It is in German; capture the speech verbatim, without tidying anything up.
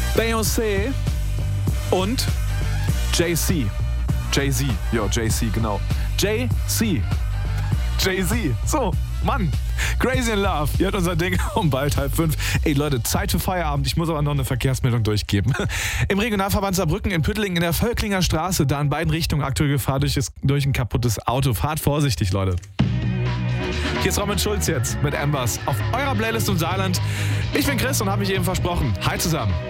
Beyoncé und Jay-Z. Jay-Z, ja, Jay-Z, genau. Jay-Z. Jay-Z, so, Mann. Crazy in Love, ihr hört unser Ding um bald halb fünf. Ey Leute, Zeit für Feierabend, ich muss aber noch eine Verkehrsmeldung durchgeben. Im Regionalverband Saarbrücken in Püttlingen in der Völklinger Straße, da in beiden Richtungen aktuelle Gefahr durch, durch ein kaputtes Auto. Fahrt vorsichtig, Leute. Hier ist Robin Schulz jetzt mit Ambers auf eurer Playlist im Saarland. Ich bin Chris und habe mich eben versprochen. Hi zusammen.